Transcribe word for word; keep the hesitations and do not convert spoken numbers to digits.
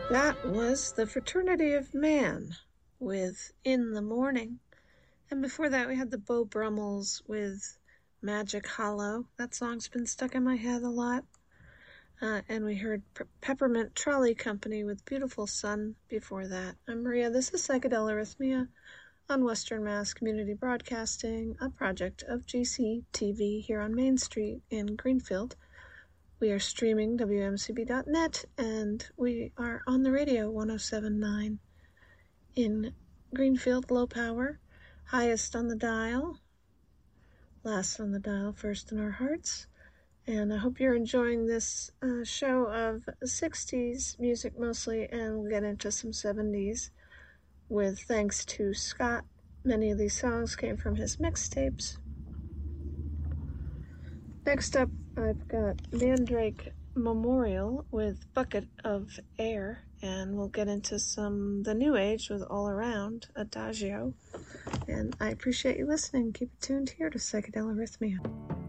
That was the Fraternity of Man with In the Morning. And before that, we had the Beau Brummels with Magic Hollow. That song's been stuck in my head a lot. Uh, and we heard Pe- Peppermint Trolley Company with Beautiful Sun before that. I'm Maria. This is Psychedelic Arrhythmia on Western Mass Community Broadcasting, a project of G C T V here on Main Street in Greenfield. We are streaming W M C B dot net, and we are on the radio one oh seven point nine in Greenfield, low power, highest on the dial, last on the dial, first in our hearts. And I hope you're enjoying this uh, show of sixties music mostly, and we'll get into some seventies with thanks to Scott. Many of these songs came from his mixtapes. Next up, I've got Mandrake Memorial with Bucket of Air, and we'll get into some the new age with All Around, Adagio. And I appreciate you listening. Keep it tuned here to Psychedelic Arrhythmia.